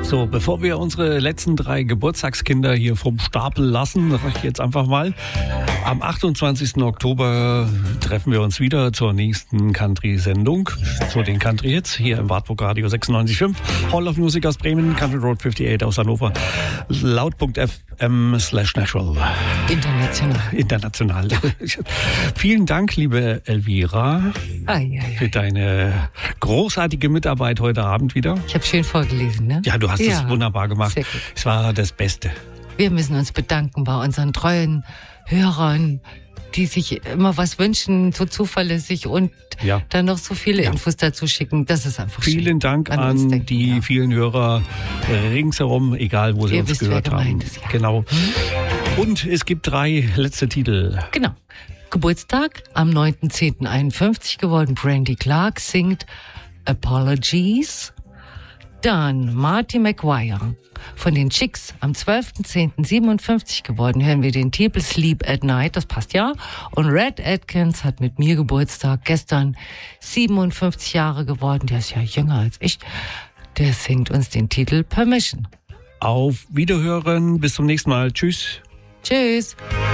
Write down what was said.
So, bevor wir unsere letzten 3 Geburtstagskinder hier vom Stapel lassen, sag ich jetzt einfach mal, am 28. Oktober treffen wir uns wieder zur nächsten Country-Sendung, zu den Country-Hits, hier im Wartburg Radio 96.5, Hall of Music aus Bremen, Country Road 58 aus Hannover, laut.fm/natural. International. Vielen Dank, liebe Elvira, für deine großartige Mitarbeit heute Abend wieder. Ich habe schön vorgelesen, ne? Ja, du hast es wunderbar gemacht. Es war das Beste. Wir müssen uns bedanken bei unseren treuen Hörern, die sich immer was wünschen, so zuverlässig und dann noch so viele Infos dazu schicken. Das ist einfach schön. Vielen Dank an die vielen Hörer ringsherum, egal wo sie uns gehört haben. Genau. Und es gibt 3 letzte Titel. Genau. Geburtstag am 9.10.51 geworden. Brandy Clark singt Apologies. Dann Marty McGuire von den Chicks am 12.10.57 geworden. Hören wir den Titel Sleep at Night, das passt ja. Und Red Atkins hat mit mir Geburtstag, gestern 57 Jahre geworden. Der ist ja jünger als ich. Der singt uns den Titel Permission. Auf Wiederhören, bis zum nächsten Mal. Tschüss. Tschüss.